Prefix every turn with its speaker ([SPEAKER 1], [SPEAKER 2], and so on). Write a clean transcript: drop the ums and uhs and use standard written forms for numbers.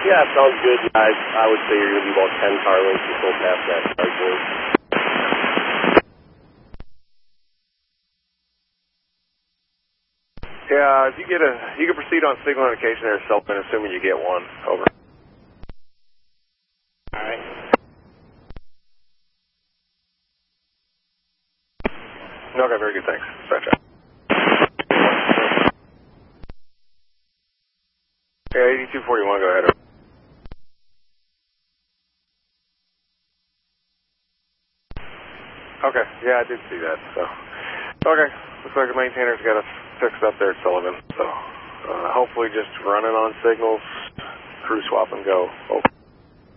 [SPEAKER 1] Yeah, sounds good. I would say you're going to be about 10 car lengths or so past that start point.
[SPEAKER 2] Yeah, if you get you can proceed on signal indication there, Selpin, assuming you get one. Over.
[SPEAKER 1] Alright.
[SPEAKER 2] Okay, very good, thanks. Stretch out. Yeah, 8241, go ahead. Okay, yeah, I did see that, so. Okay, looks like the maintainer's got us fixed up there at Sullivan, so hopefully just running on signals, crew swap and go. Over.